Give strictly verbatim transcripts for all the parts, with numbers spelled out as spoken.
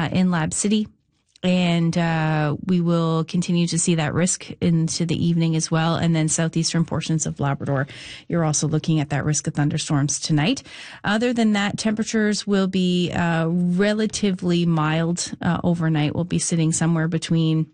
uh, in Lab City. And uh, we will continue to see that risk into the evening as well. And then southeastern portions of Labrador, you're also looking at that risk of thunderstorms tonight. Other than that, temperatures will be uh, relatively mild uh, overnight. We'll be sitting somewhere between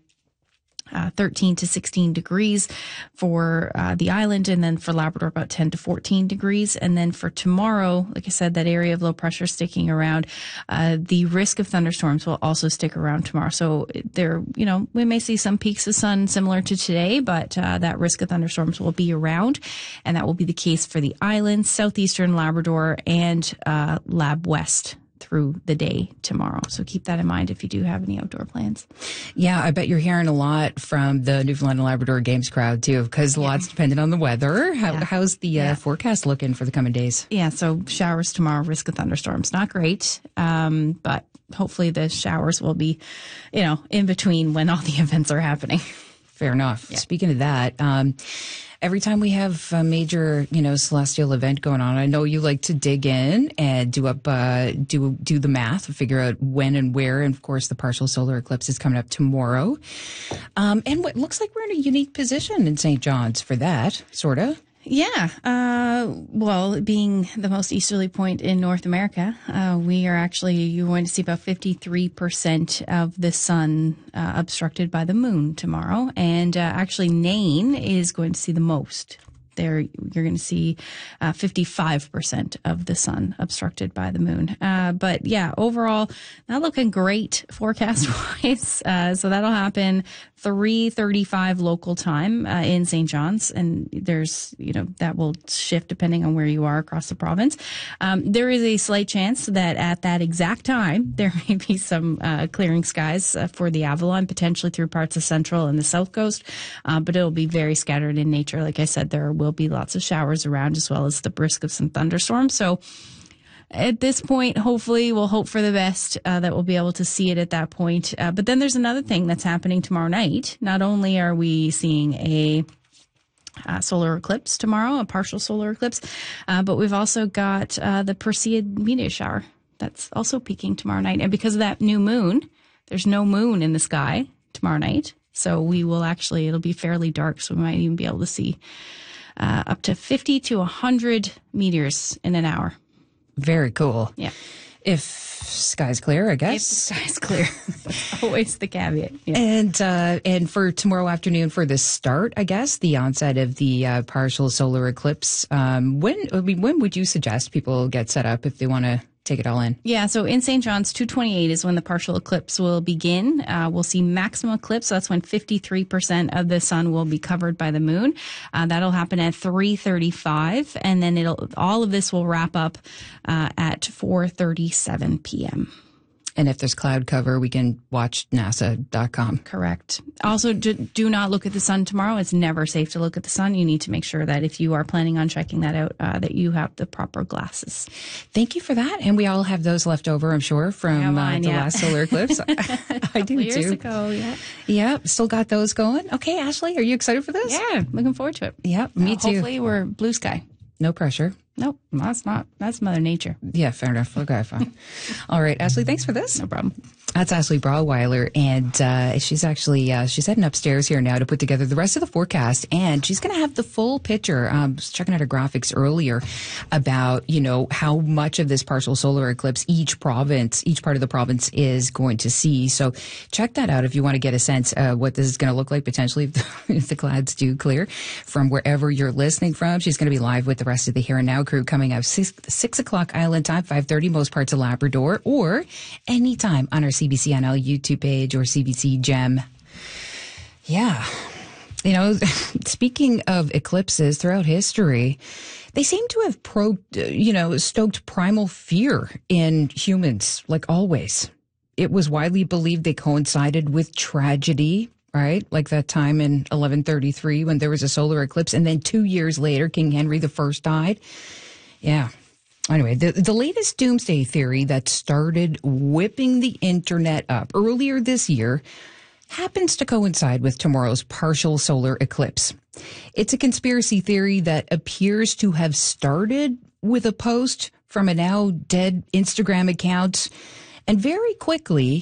Uh, thirteen to sixteen degrees for uh, the island, and then for Labrador about ten to fourteen degrees. And then for tomorrow, like I said, that area of low pressure sticking around, uh, the risk of thunderstorms will also stick around tomorrow. So there, you know, we may see some peaks of sun similar to today, but uh, that risk of thunderstorms will be around, and that will be the case for the island, southeastern Labrador, and uh, Lab West through the day tomorrow. So keep that in mind if you do have any outdoor plans. Yeah, I bet you're hearing a lot from the Newfoundland and Labrador Games crowd too, because yeah. lots dependent on the weather. How, yeah. How's the uh, yeah. forecast looking for the coming days? Yeah, so showers tomorrow, risk of thunderstorms. Not great, um, but hopefully the showers will be, you know, in between when all the events are happening. Fair enough. Yeah. Speaking of that, um, every time we have a major, you know, celestial event going on, I know you like to dig in and do up, uh, do do the math, figure out when and where. And of course, the partial solar eclipse is coming up tomorrow. Um, and what looks like we're in a unique position in Saint John's for that, sort of. Yeah. Uh, well, being the most easterly point in North America, uh, we are actually, you're going to see about fifty-three percent of the sun uh, obstructed by the moon tomorrow. And uh, actually, Nain is going to see the most. There, you're going to see uh, fifty-five percent of the sun obstructed by the moon. Uh, but yeah, overall, not looking great forecast-wise. Uh, so that'll happen three thirty-five local time uh, in Saint John's, and there's, you know, that will shift depending on where you are across the province. Um, there is a slight chance that at that exact time there may be some uh, clearing skies uh, for the Avalon, potentially through parts of Central and the South Coast, uh, but it'll be very scattered in nature. Like I said, there will be lots of showers around, as well as the risk of some thunderstorms. So at this point, hopefully, we'll hope for the best, uh, that we'll be able to see it at that point. Uh, but then there's another thing that's happening tomorrow night. Not only are we seeing a uh, solar eclipse tomorrow, a partial solar eclipse, uh, but we've also got uh, the Perseid meteor shower that's also peaking tomorrow night. And because of that new moon, there's no moon in the sky tomorrow night. So we will actually, it'll be fairly dark, so we might even be able to see uh, up to fifty to one hundred meteors in an hour. Very cool. Yeah. If sky's clear, I guess. If the sky's clear. That's always the caveat. Yeah. And uh, and for tomorrow afternoon, for the start, I guess, the onset of the uh, partial solar eclipse, um, when I mean, when would you suggest people get set up if they want to take it all in? Yeah, so in Saint John's, two twenty-eight is when the partial eclipse will begin. Uh, we'll see maximum eclipse, so that's when fifty-three percent of the sun will be covered by the moon. Uh, that'll happen at three thirty-five, and then it'll all of this will wrap up uh, at four thirty-seven p.m. And if there's cloud cover, we can watch NASA dot com. Correct. Also, do, do not look at the sun tomorrow. It's never safe to look at the sun. You need to make sure that if you are planning on checking that out, uh, that you have the proper glasses. Thank you for that. And we all have those left over, I'm sure, from mine, uh, the yeah. last solar eclipse. I do years too. Years ago, yeah. Yeah, still got those going. Okay, Ashley, are you excited for this? Yeah, looking forward to it. Yeah, me uh, too. Hopefully we're blue sky. No pressure. Nope, that's not. That's Mother Nature. Yeah, fair enough. Okay, fine. All right, Ashley, thanks for this. No problem. That's Ashley Brawweiler, and uh, she's actually uh, she's heading upstairs here now to put together the rest of the forecast, and she's going to have the full picture. Um, I was checking out her graphics earlier about, you know, how much of this partial solar eclipse each province, each part of the province is going to see. So check that out if you want to get a sense of what this is going to look like potentially if the, if the clouds do clear from wherever you're listening from. She's going to be live with the rest of the Here and Now crew coming up six, six o'clock Island time, five thirty most parts of Labrador, or anytime on our C B C N L YouTube page or C B C Gem. Yeah. You know, speaking of eclipses throughout history, they seem to have pro, you know, stoked primal fear in humans, like always. It was widely believed they coincided with tragedy, right? Like that time in eleven thirty-three when there was a solar eclipse, and then two years later, King Henry the First died. Yeah. Anyway, the, the latest doomsday theory that started whipping the internet up earlier this year happens to coincide with tomorrow's partial solar eclipse. It's a conspiracy theory that appears to have started with a post from a now dead Instagram account and very quickly